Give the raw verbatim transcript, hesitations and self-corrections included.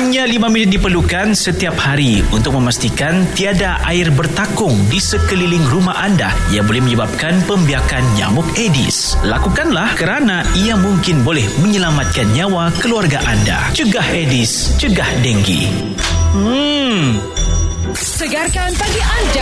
Hanya lima minit diperlukan setiap hari untuk memastikan tiada air bertakung di sekeliling rumah anda yang boleh menyebabkan pembiakan nyamuk Aedes. Lakukanlah kerana ia mungkin boleh menyelamatkan nyawa keluarga anda. Cegah Aedes, cegah denggi. Hmm. Segarkan pagi anda